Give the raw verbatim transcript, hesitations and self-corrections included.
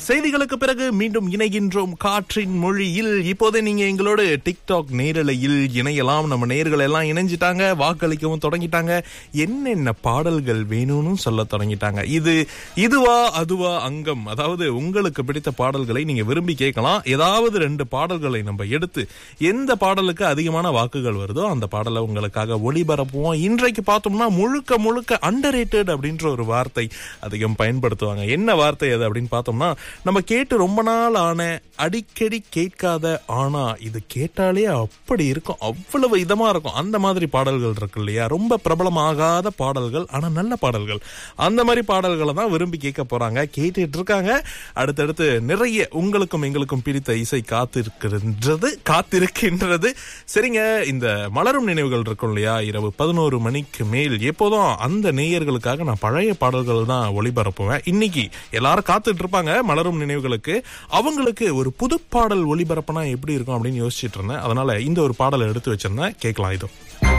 செய்திகளுக்கு பிறகு மீண்டும் இணைகின்றோம் காற்றின் மொழியில். இப்போதே நீங்க எங்களோட டிக்டாக் நேரலையில் இணையலாம். நம்ம நேர்கள் எல்லாம் இணைஞ்சிட்டாங்க, வாக்களிக்கவும் தொடங்கிட்டாங்க, என்னென்ன பாடல்கள் வேணும்னு சொல்ல தொடங்கிட்டாங்க. இது இதுவா அதுவா அங்கம், அதாவது உங்களுக்கு பிடித்த பாடல்களை நீங்க விரும்பி கேட்கலாம். ஏதாவது ரெண்டு பாடல்களை நம்ம எடுத்து எந்த பாடலுக்கு அதிகமான வாக்குகள் வருதோ அந்த பாடலை உங்களுக்காக ஒளிபரப்புவோம். இன்றைக்கு பார்த்தோம்னா முழுக்க முழுக்க அண்டர் ரேட்டட் அப்படின்ற ஒரு வார்த்தை அதிகம் பயன்படுத்துவாங்க. என்ன வார்த்தை அது அப்படின்னு பார்த்தோம்னா, நம்ம கேட்டு ரொம்ப நாள் ஆன, அடிக்கடி கேட்காத, ஆனா இது கேட்டாலே அப்படி இருக்கும், அவ்வளவு இதமா இருக்கும், அந்த மாதிரி பாடல்கள் இருக்கு இல்லையா? ரொம்ப பிரபலமாகாத பாடல்கள், ஆனா நல்ல பாடல்கள். அந்த மாதிரி பாடல்களை தான் விரும்பி கேட்க போறாங்க, கேட்டுட்டு இருக்காங்க. அடுத்தடுத்து நிறைய உங்களுக்கும் எங்களுக்கும் பிடித்த இசை காத்திருக்கின்றது காத்திருக்கின்றது சரிங்க, இந்த மலரும் நினைவுகள் இருக்கும் இல்லையா? இரவு பதினோரு மணிக்கு மேல் எப்போதும் அந்த நேயர்களுக்காக நான் பழைய பாடல்கள் தான் ஒளிபரப்புவேன். இன்னைக்கு எல்லாரும் காத்துட்டு இருப்பாங்க மலரும் நினைவுகளுக்கு. அவங்களுக்கு ஒரு புது பாடல் ஒளிபரப்புனா எப்படி இருக்கும் அப்படின்னு யோசிச்சுட்டு இருந்தேன். அதனால இந்த ஒரு பாடலை எடுத்து வச்சிருந்தேன், கேட்கலாம். இது